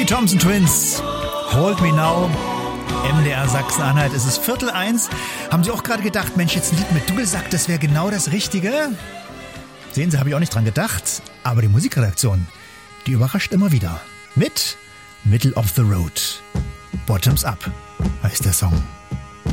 Die Thompson Twins, Hold Me Now, MDR Sachsen-Anhalt, es ist 12:45. Haben Sie auch gerade gedacht, Mensch, jetzt ein Lied mit Dudelsack, das wäre genau das Richtige? Sehen Sie, habe ich auch nicht dran gedacht, aber die Musikredaktion, die überrascht immer wieder. Mit Middle of the Road, Bottoms Up heißt der Song.